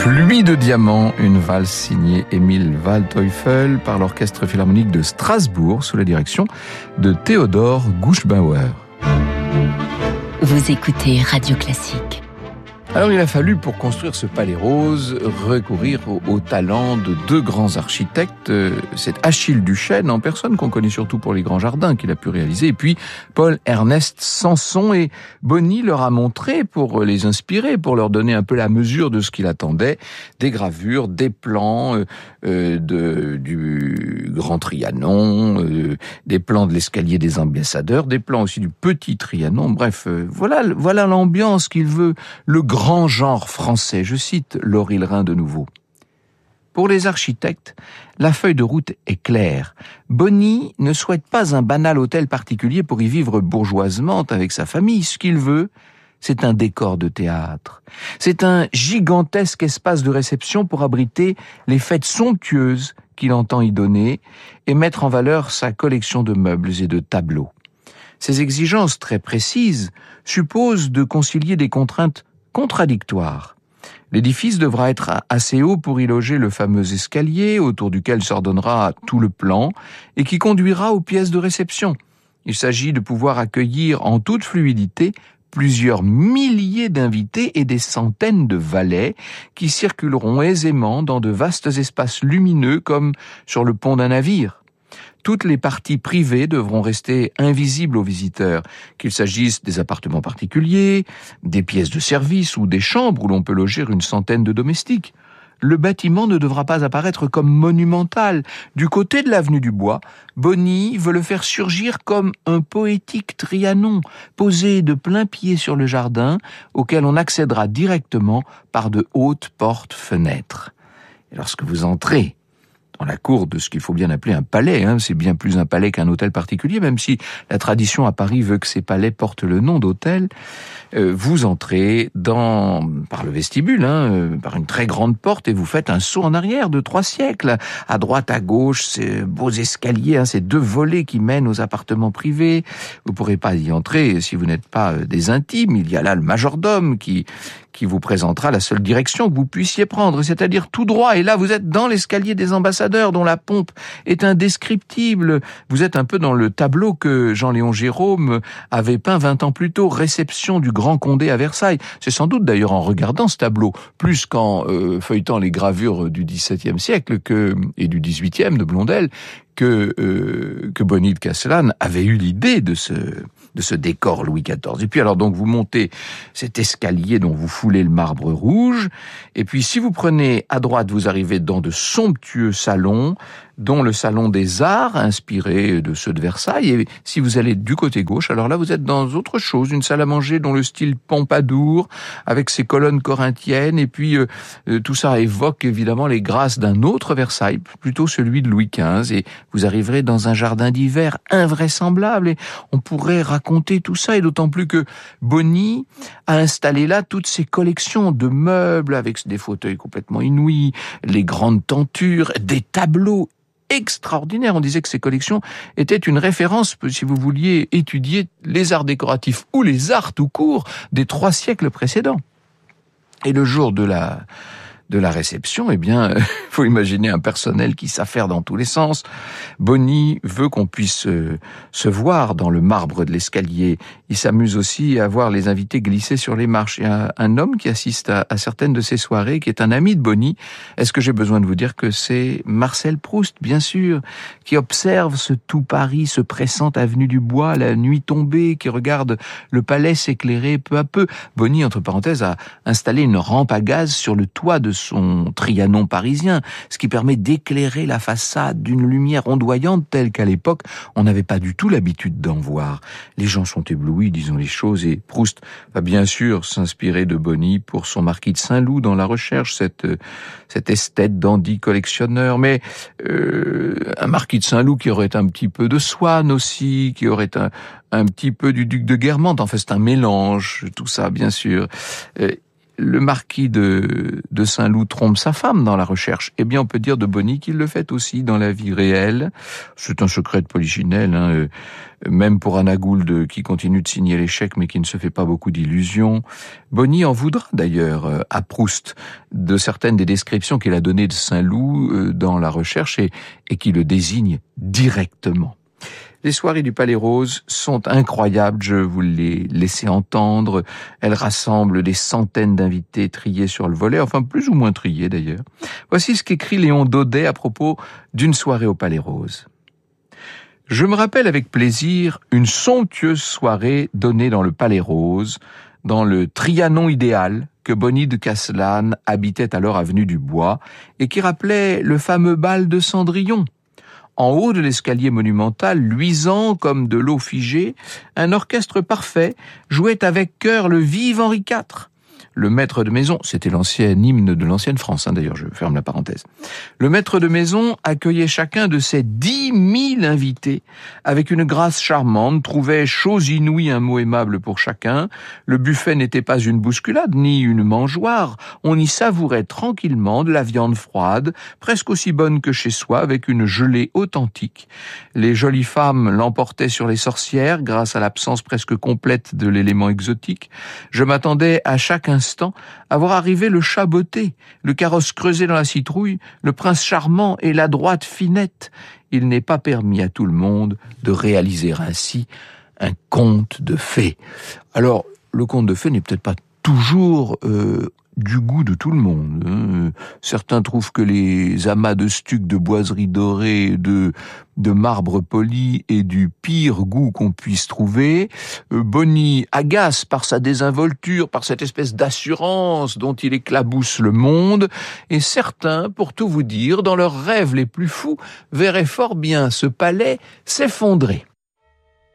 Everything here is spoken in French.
Pluie de diamants, une valse signée Emil Waldteufel par l'Orchestre Philharmonique de Strasbourg sous la direction de Theodor Guschbauer. Vous écoutez Radio Classique. Alors il a fallu, pour construire ce palais rose, recourir au talent de deux grands architectes. C'est Achille Duchesne en personne, qu'on connaît surtout pour les grands jardins qu'il a pu réaliser, et puis Paul-Ernest Sanson. Et Bonny leur a montré, pour les inspirer, pour leur donner un peu la mesure de ce qu'il attendait, des gravures, des plans du Grand Trianon, des plans de l'escalier des ambassadeurs, des plans aussi du Petit Trianon. Bref, voilà l'ambiance qu'il veut, le grand genre français. Je cite Laurie Lorrain de nouveau. Pour les architectes, la feuille de route est claire. Bonny ne souhaite pas un banal hôtel particulier pour y vivre bourgeoisement avec sa famille. Ce qu'il veut, c'est un décor de théâtre. C'est un gigantesque espace de réception pour abriter les fêtes somptueuses qu'il entend y donner et mettre en valeur sa collection de meubles et de tableaux. Ces exigences très précises supposent de concilier des contraintes contradictoires. L'édifice devra être assez haut pour y loger le fameux escalier autour duquel s'ordonnera tout le plan et qui conduira aux pièces de réception. Il s'agit de pouvoir accueillir en toute fluidité plusieurs milliers d'invités et des centaines de valets qui circuleront aisément dans de vastes espaces lumineux comme sur le pont d'un navire. Toutes les parties privées devront rester invisibles aux visiteurs, qu'il s'agisse des appartements particuliers, des pièces de service ou des chambres où l'on peut loger une centaine de domestiques. Le bâtiment ne devra pas apparaître comme monumental. Du côté de l'avenue du Bois, Bonny veut le faire surgir comme un poétique Trianon, posé de plein pied sur le jardin, auquel on accédera directement par de hautes portes-fenêtres. Et lorsque vous entrez dans la cour de ce qu'il faut bien appeler un palais, c'est bien plus un palais qu'un hôtel particulier, même si la tradition à Paris veut que ces palais portent le nom d'hôtel. Vous entrez par le vestibule, par une très grande porte, et vous faites un saut en arrière de 3 siècles. À droite, à gauche, ces beaux escaliers, ces 2 volets qui mènent aux appartements privés. Vous ne pourrez pas y entrer si vous n'êtes pas des intimes. Il y a là le majordome qui vous présentera la seule direction que vous puissiez prendre, c'est-à-dire tout droit. Et là, vous êtes dans l'escalier des ambassadeurs, dont la pompe est indescriptible. Vous êtes un peu dans le tableau que Jean-Léon Gérôme avait peint 20 ans plus tôt, Réception du Grand Condé à Versailles. C'est sans doute d'ailleurs en regardant ce tableau, plus qu'en feuilletant les gravures du XVIIe siècle et du XVIIIe de Blondel, que Bonny de Castellane avait eu l'idée de ce décor Louis XIV. Et puis alors donc vous montez cet escalier dont vous foulez le marbre rouge, et puis si vous prenez à droite, vous arrivez dans de somptueux salons, dont le salon des Arts, inspiré de ceux de Versailles. Et si vous allez du côté gauche, alors là vous êtes dans autre chose, une salle à manger dont le style Pompadour, avec ses colonnes corinthiennes, et puis tout ça évoque évidemment les grâces d'un autre Versailles, plutôt celui de Louis XV, et vous arriverez dans un jardin d'hiver invraisemblable, et on pourrait raconter tout ça, et d'autant plus que Bonny a installé là toutes ses collections de meubles, avec des fauteuils complètement inouïs, les grandes tentures, des tableaux extraordinaire. On disait que ces collections étaient une référence si vous vouliez étudier les arts décoratifs ou les arts tout court des 3 siècles précédents. Et le jour de la réception, faut imaginer un personnel qui s'affaire dans tous les sens. Bonny veut qu'on puisse se voir dans le marbre de l'escalier. Il s'amuse aussi à voir les invités glisser sur les marches. Il y a un homme qui assiste à certaines de ces soirées, qui est un ami de Bonny. Est-ce que j'ai besoin de vous dire que c'est Marcel Proust, bien sûr, qui observe ce tout Paris, ce pressant avenue du Bois, la nuit tombée, qui regarde le palais s'éclairer peu à peu. Bonny, entre parenthèses, a installé une rampe à gaz sur le toit de son Trianon parisien, ce qui permet d'éclairer la façade d'une lumière ondoyante telle qu'à l'époque, on n'avait pas du tout l'habitude d'en voir. Les gens sont éblouis, disons les choses, et Proust va bien sûr s'inspirer de Bonny pour son Marquis de Saint-Loup dans La Recherche, cet esthète dandy collectionneur, mais un Marquis de Saint-Loup qui aurait un petit peu de Swann aussi, qui aurait un petit peu du duc de Guermantes. En fait, c'est un mélange, tout ça, bien sûr. le marquis de Saint-Loup trompe sa femme dans la recherche, eh bien on peut dire de Bonny qu'il le fait aussi dans la vie réelle. C'est un secret de Polichinelle, même pour Anna Gould qui continue de signer les chèques mais qui ne se fait pas beaucoup d'illusions. Bonny en voudra d'ailleurs à Proust de certaines des descriptions qu'il a données de Saint-Loup dans la recherche et qui le désigne directement. Les soirées du Palais Rose sont incroyables, je vous les laissais entendre. Elles rassemblent des centaines d'invités triés sur le volet, enfin plus ou moins triés d'ailleurs. Voici ce qu'écrit Léon Daudet à propos d'une soirée au Palais Rose. Je me rappelle avec plaisir une somptueuse soirée donnée dans le Palais Rose, dans le Trianon idéal que Bonny de Castelane habitait alors avenue du Bois et qui rappelait le fameux bal de Cendrillon. En haut de l'escalier monumental, luisant comme de l'eau figée, un orchestre parfait jouait avec cœur le vive Henri IV. Le maître de maison, c'était l'ancien hymne de l'ancienne France, d'ailleurs, je ferme la parenthèse. Le maître de maison accueillait chacun de ses 10 000 invités avec une grâce charmante, trouvait chose inouïe un mot aimable pour chacun. Le buffet n'était pas une bousculade ni une mangeoire. On y savourait tranquillement de la viande froide, presque aussi bonne que chez soi, avec une gelée authentique. Les jolies femmes l'emportaient sur les sorcières grâce à l'absence presque complète de l'élément exotique. Je m'attendais à chaque instant à voir arriver le chat botté, le carrosse creusé dans la citrouille, le prince charmant et la droite Finette. Il n'est pas permis à tout le monde de réaliser ainsi un conte de fées. Alors, le conte de fées n'est peut-être pas toujours du goût de tout le monde. Certains trouvent que les amas de stucs, de boiseries dorées, de marbre poli est du pire goût qu'on puisse trouver. Bonny agace par sa désinvolture, par cette espèce d'assurance dont il éclabousse le monde. Et certains, pour tout vous dire, dans leurs rêves les plus fous, verraient fort bien ce palais s'effondrer.